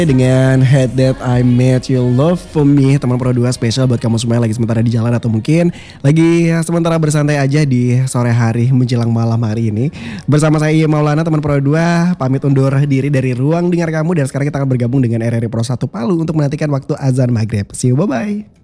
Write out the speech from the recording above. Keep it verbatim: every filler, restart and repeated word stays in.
Dengan Head That I Met You Love For Me, teman Pro dua spesial buat kamu semua yang lagi sementara di jalan atau mungkin lagi sementara bersantai aja di sore hari menjelang malam hari ini. Bersama saya Iye Maulana, teman Pro dua, pamit undur diri dari ruang dengar kamu dan sekarang kita akan bergabung dengan R R I Pro satu Palu untuk menantikan waktu azan maghrib. See you, bye bye.